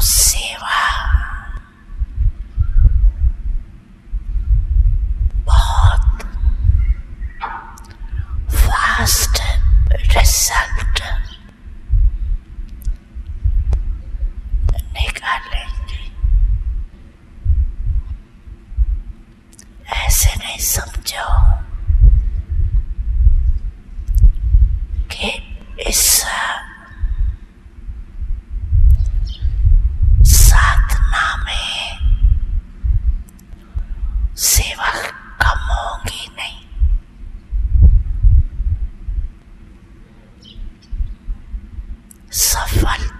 सेवा बहुत fast result निकालेंगे। ऐसे नहीं समझो कि इस साधना में सेवा कम होगी, नहीं। सफल